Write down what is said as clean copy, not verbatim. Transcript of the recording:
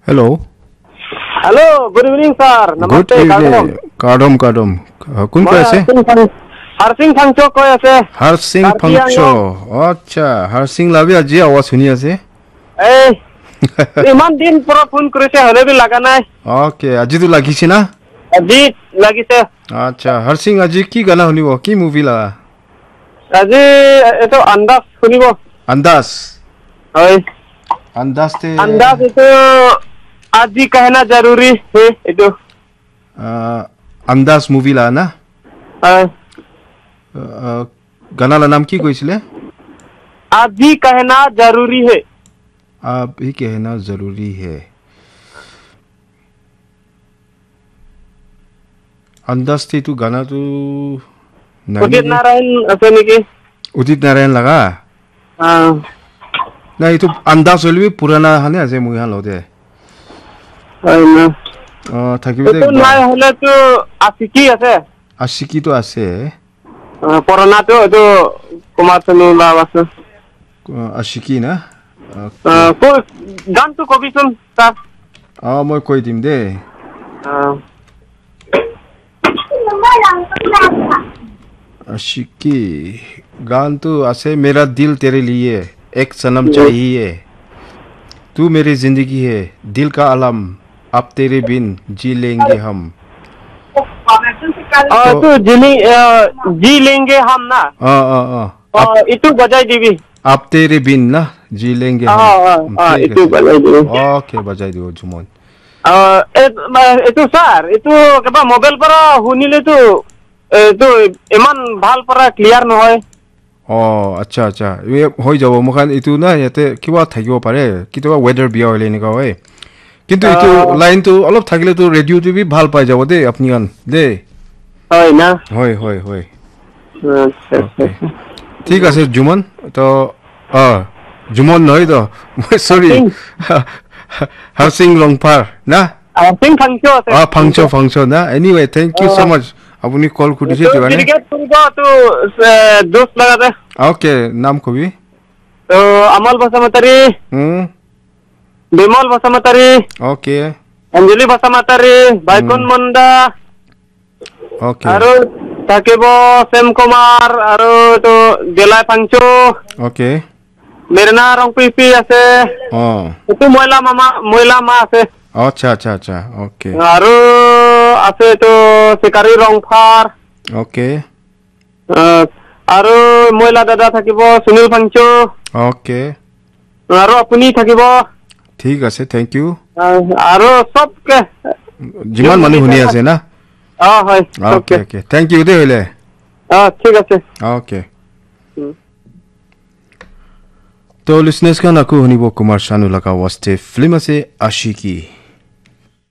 Hello. Hello, good evening, sir. Good evening. Kadom. Kun koi ase? Harsing Phangcho koi ase. Harsing Phangcho. Acha, Harsing labi aji awaz suni ase. Eh. Iman din pura phone korise hole bi laga nai. Okay, aji tu lagise na? Aji lagise. Acha, Harsing aji ki gana hunibo? Ki movie la? Aji eto Andas hunibo. Andas. Hoy. Andas te. Andas eto aji कहना जरूरी है eto. Andas movie la na? गाना ला नाम की कोइसले? आजी कहना जरूरी है. आप ही कहना जरूरी है. अंदाज थी तू गाना तू उदित नारायण ऐसे नहीं के? उदित नारायण लगा? नहीं तो अंदाज वाली भी पुराना है ना ऐसे मुझे हाल होते हैं. थाकी भी तो ना हले तो आशिकी ऐसे? आशिकी तो ऐसे पुराना तो कुमार सानू लावास आशिकी ना को गान तो कभी सुन सर मैं कोई टीम दे आशिकी गान तो ऐसे मेरा दिल तेरे लिए एक सनम चाहिए तू मेरी जिंदगी है दिल का आलम अब तेरे बिन जी लेंगे हम तो जी लेंगे हम ना इतु बजाई दीवी आप तेरे बिन ना जी लेंगे हम इतु बजाई दीवी ओके बजाई दीवो जुमन इतु सर इतु केबा मोबाइल पर हुनिले तो इमान ভাল पर क्लियर न হয় अच्छा ये হৈ যাব মখান ইতু না ইয়াতে কিবা থাকিব পাৰে কিবা ওয়েদার বিয়া হইলে নিকা হয় কিন্তু ইতু লাইন তো অলপ থাকিলে তো রেডিও টিভি ভাল পাই যাব দে আপনি গান দে হয় না হয় ঠিক আছে জুমন তো জুমন নহয় তো সরি হারসিং লংপার না হারসিং ফাংশো আছে ফাংশো না এনিওয়ে থ্যাংক ইউ সো মাচ আপনি কল কৰিছে তো মানে ক্রিকেট কৰিব তো দোস্ত লাগাতে ওকে নাম কবি তো আমল বসমতারি বিমল বসমতারি ওকে অঞ্জলি বসমতারি বাইকন মন্দা ওকে আৰু থাকিব সেম কুমার আৰু তো দেলাই ফাংচো ওকে মেরনা রং পিপি আছে তো ময়লা মা আছে আচ্ছা ওকে আৰু আছে তো শিকারি রংফার ওকে আৰু ময়লা দাদা থাকিব সুনীল ফাংচো ওকে আৰু আপুনি থাকিব ঠিক আছে থ্যাংক ইউ আৰু সবকে জিমান মানুহ শুনি আছে না হয় ওকে থ্যাংক ইউ দে হইলে ঠিক আছে ওকে तो लिसनर्स का नाकू हनीबो कुमार शानू लगा वास्ते फिल्म से आशिकी